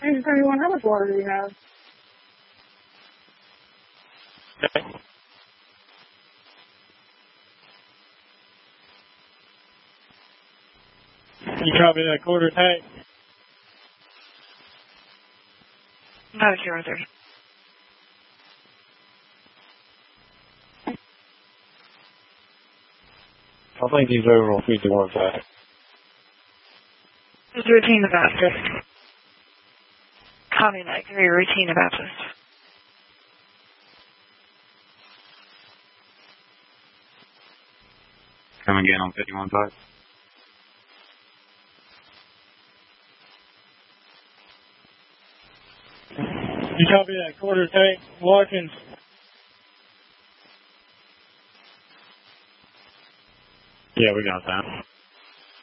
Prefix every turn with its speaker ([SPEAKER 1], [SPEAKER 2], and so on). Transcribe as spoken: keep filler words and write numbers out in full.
[SPEAKER 1] Hey, thirty-one, how much water do you have?
[SPEAKER 2] Okay. You copy that quarter tank?
[SPEAKER 3] No, zero thirty.
[SPEAKER 2] I think he's over on fifty-one side.
[SPEAKER 3] It's routine of Baptist. County night, three routine of Baptist.
[SPEAKER 4] Come again on fifty-one side.
[SPEAKER 2] You copy that quarter tank, Watkins?
[SPEAKER 4] Yeah, we got that.